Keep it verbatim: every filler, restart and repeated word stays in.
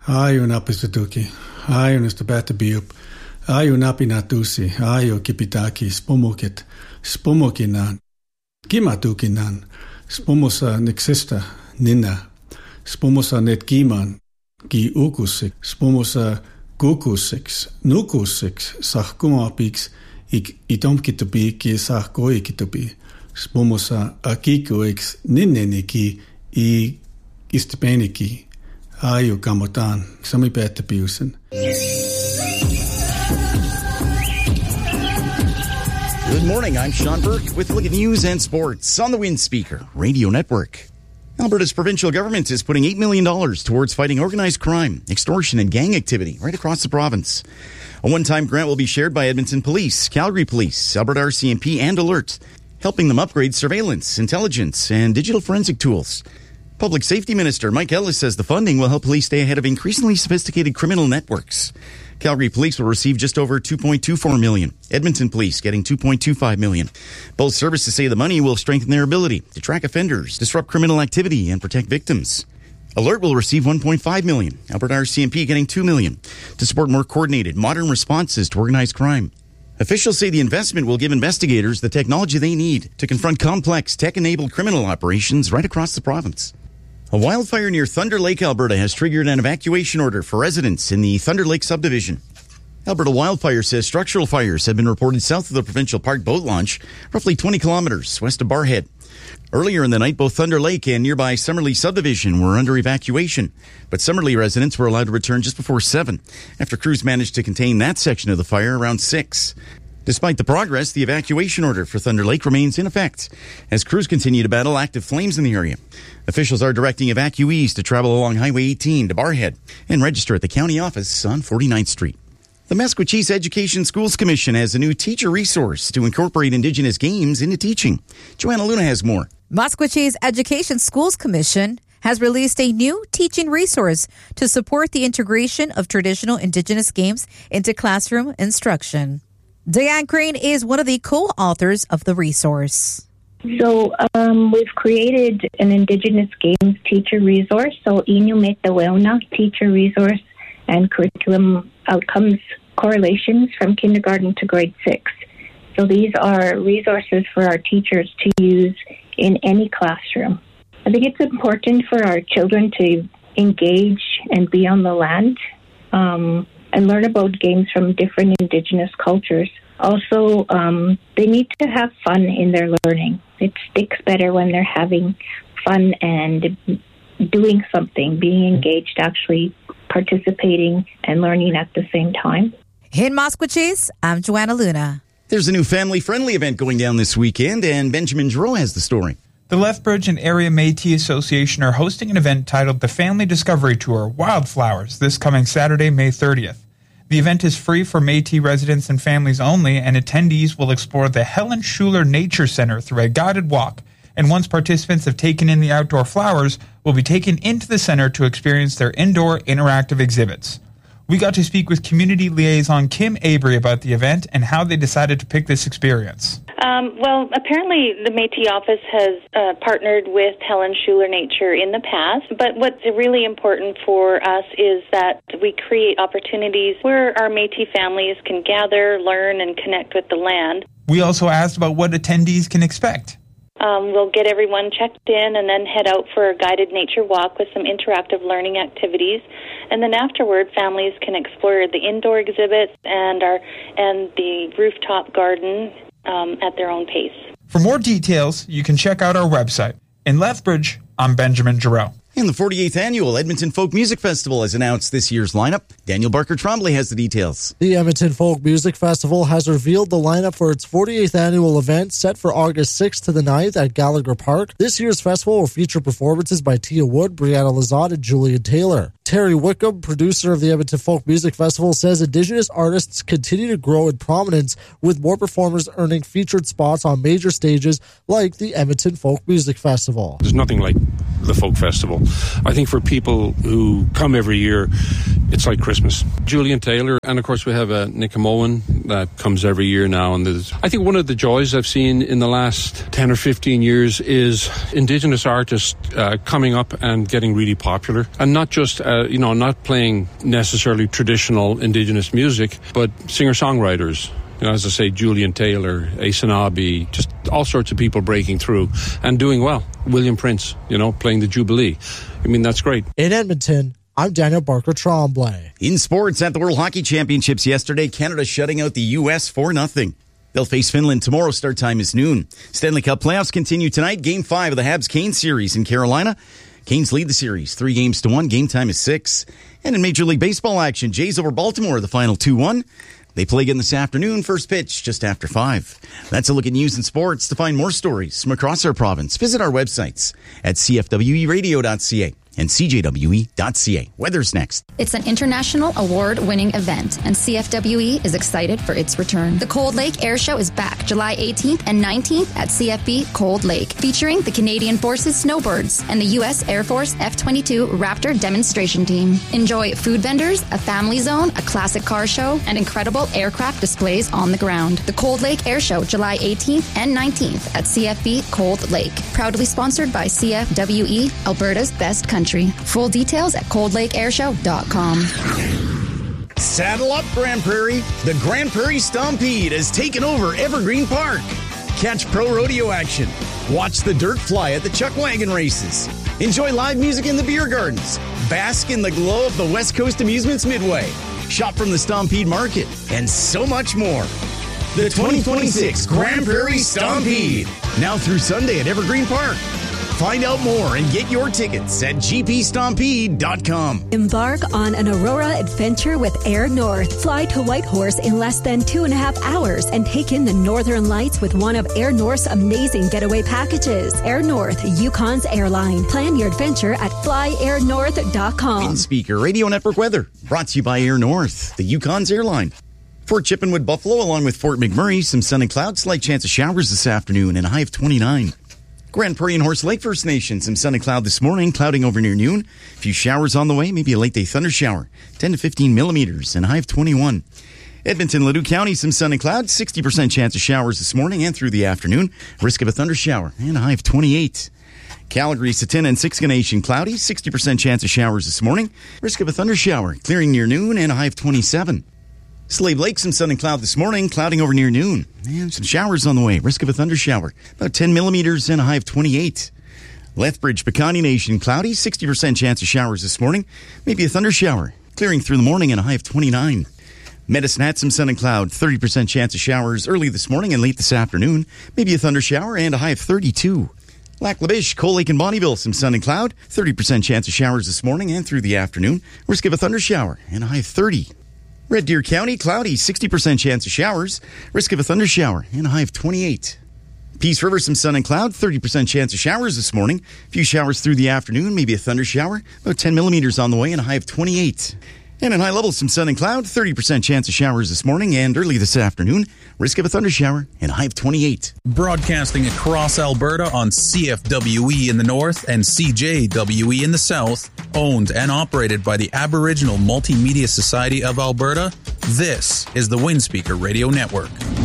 Ayo napisatuki, ayo nistabatabiup, ayo napinatusi, ayo kipitaki, spumukit, spumukinan, kimatukinan, spumusa nixista, nina, spumusa netkiman, ki ukusik, spumusa kukusiks, nukusiks, sahkumapiks, ik itomkitubi ki sahkoikitubi, spumusa akikuiks, ninneniki, i istipeniki. Ayu kamotan, sami päättäpiusen. Good morning, I'm Sean Burke with a look at news and sports on the Wind Speaker Radio Network. Alberta's provincial government is putting eight million dollars towards fighting organized crime, extortion, and gang activity right across the province. A one-time grant will be shared by Edmonton Police, Calgary Police, Alberta R C M P, and Alert, helping them upgrade surveillance, intelligence, and digital forensic tools. Public Safety Minister Mike Ellis says the funding will help police stay ahead of increasingly sophisticated criminal networks. Calgary Police will receive just over two point two four million dollars. Edmonton Police getting two point two five million dollars. Both services say the money will strengthen their ability to track offenders, disrupt criminal activity, and protect victims. Alert will receive one point five million dollars. Alberta R C M P getting two million dollars to support more coordinated, modern responses to organized crime. Officials say the investment will give investigators the technology they need to confront complex, tech-enabled criminal operations right across the province. A wildfire near Thunder Lake, Alberta, has triggered an evacuation order for residents in the Thunder Lake subdivision. Alberta Wildfire says structural fires have been reported south of the provincial park boat launch, roughly twenty kilometers west of Barhead. Earlier in the night, both Thunder Lake and nearby Summerlee subdivision were under evacuation, but Summerlee residents were allowed to return just before seven, after crews managed to contain that section of the fire around six. Despite the progress, the evacuation order for Thunder Lake remains in effect as crews continue to battle active flames in the area. Officials are directing evacuees to travel along Highway eighteen to Barhead and register at the county office on forty-ninth Street. The Maskwacis Education Schools Commission has a new teacher resource to incorporate Indigenous games into teaching. Joanna Luna has more. Maskwacis Education Schools Commission has released a new teaching resource to support the integration of traditional Indigenous games into classroom instruction. Diane Crane is one of the co-authors of the resource. So um, we've created an Indigenous Games teacher resource, so Inuit Daweuna teacher resource and curriculum outcomes correlations from kindergarten to grade six. So these are resources for our teachers to use in any classroom. I think it's important for our children to engage and be on the land. Um, and learn about games from different Indigenous cultures. Also, um, they need to have fun in their learning. It sticks better when they're having fun and doing something, being engaged, actually participating and learning at the same time. In Maskwacis, I'm Joanna Luna. There's a new family-friendly event going down this weekend, and Benjamin Giroux has the story. The Lethbridge and Area Métis Association are hosting an event titled the Family Discovery Tour Wildflowers this coming Saturday, May thirtieth. The event is free for Métis residents and families only, and attendees will explore the Helen Schuler Nature Center through a guided walk. And once participants have taken in the outdoor flowers, will be taken into the center to experience their indoor interactive exhibits. We got to speak with community liaison Kim Avery about the event and how they decided to pick this experience. Um, well, apparently the Métis office has uh, partnered with Helen Schuler Nature in the past, but what's really important for us is that we create opportunities where our Métis families can gather, learn, and connect with the land. We also asked about what attendees can expect. Um, we'll get everyone checked in and then head out for a guided nature walk with some interactive learning activities. And then afterward, families can explore the indoor exhibits and our and the rooftop garden um, at their own pace. For more details, you can check out our website. In Lethbridge, I'm Benjamin Giroux. And the forty-eighth Annual Edmonton Folk Music Festival has announced this year's lineup. Daniel Barker-Trombley has the details. The Edmonton Folk Music Festival has revealed the lineup for its forty-eighth annual event set for August sixth to the ninth at Gallagher Park. This year's festival will feature performances by Tia Wood, Brianna Lazat, and Julian Taylor. Terry Wickham, producer of the Edmonton Folk Music Festival, says Indigenous artists continue to grow in prominence, with more performers earning featured spots on major stages like the Edmonton Folk Music Festival. There's nothing like the Folk Festival. I think for people who come every year it's like Christmas. Julian Taylor, and of course we have uh, Nick Moen that comes every year now. And there's, I think one of the joys I've seen in the last ten or fifteen years is Indigenous artists uh, coming up and getting really popular, and not just uh, you know not playing necessarily traditional Indigenous music, but singer-songwriters. You know, as I say, Julian Taylor, Asanabi, just all sorts of people breaking through and doing well. William Prince, you know, playing the Jubilee. I mean, that's great. In Edmonton, I'm Daniel Barker Tremblay. In sports, at the World Hockey Championships yesterday, Canada shutting out the U S four nothing. They'll face Finland tomorrow. Start time is noon. Stanley Cup playoffs continue tonight. Game five of the Habs-Canes series in Carolina. Canes lead the series three games to one. Game time is six. And in Major League Baseball action, Jays over Baltimore, the final two one. They play again this afternoon. First pitch just after five. That's a look at news and sports. To find more stories from across our province, visit our websites at c f w e radio dot c a and c j w e dot c a. Weather's next. It's an international award-winning event, and C F W E is excited for its return. The Cold Lake Air Show is back July eighteenth and nineteenth at C F B Cold Lake, featuring the Canadian Forces Snowbirds and the U S Air Force F twenty-two Raptor demonstration team. Enjoy food vendors, a family zone, a classic car show, and incredible aircraft displays on the ground. The Cold Lake Air Show, July eighteenth and nineteenth at C F B Cold Lake. Proudly sponsored by C F W E, Alberta's best country. Full details at cold lake air show dot com. Saddle up, Grand Prairie. The Grand Prairie Stampede has taken over Evergreen Park. Catch pro rodeo action. Watch the dirt fly at the Chuck Wagon races. Enjoy live music in the beer gardens. Bask in the glow of the West Coast Amusements Midway. Shop from the Stampede Market. And so much more. The twenty twenty-six Grand Prairie Stampede. Now through Sunday at Evergreen Park. Find out more and get your tickets at g p stampede dot com. Embark on an Aurora adventure with Air North. Fly to Whitehorse in less than two and a half hours and take in the Northern Lights with one of Air North's amazing getaway packages. Air North, Yukon's airline. Plan your adventure at fly air north dot com. In Speaker Radio Network weather brought to you by Air North, the Yukon's airline. Fort Chippenwood, Buffalo, along with Fort McMurray, some sun and clouds, slight chance of showers this afternoon, and a high of twenty-nine. Grand Prairie and Horse Lake First Nation, some sun and cloud this morning, clouding over near noon. A few showers on the way, maybe a late day thunder shower, ten to fifteen millimeters, and a high of twenty-one. Edmonton, Ladue County, some sun and cloud, sixty percent chance of showers this morning and through the afternoon. Risk of a thunder shower, and a high of twenty-eight. Calgary, Satin, and Siksika Nation, cloudy, sixty percent chance of showers this morning. Risk of a thunder shower, clearing near noon, and a high of twenty-seven. Slave Lake, some sun and cloud this morning, clouding over near noon. And some showers on the way. Risk of a thunder shower. About ten millimeters and a high of twenty-eight. Lethbridge, Piikani Nation, cloudy, sixty percent chance of showers this morning. Maybe a thunder shower. Clearing through the morning and a high of twenty-nine. Medicine Hat, some sun and cloud, thirty percent chance of showers early this morning and late this afternoon. Maybe a thunder shower and a high of thirty-two. Lac La Biche, Coal Lake, and Bonnyville, some sun and cloud, thirty percent chance of showers this morning and through the afternoon. Risk of a thunder shower and a high of thirty. Red Deer County, cloudy, sixty percent chance of showers. Risk of a thunder shower and a high of twenty-eight. Peace River, some sun and cloud, thirty percent chance of showers this morning. A few showers through the afternoon, maybe a thunder shower. About ten millimeters on the way and a high of twenty-eight. And in high level, some sun and cloud, thirty percent chance of showers this morning and early this afternoon. Risk of a thunder shower and a high of twenty-eight. Broadcasting across Alberta on C F W E in the north and C J W E in the south, owned and operated by the Aboriginal Multimedia Society of Alberta, this is the Windspeaker Radio Network.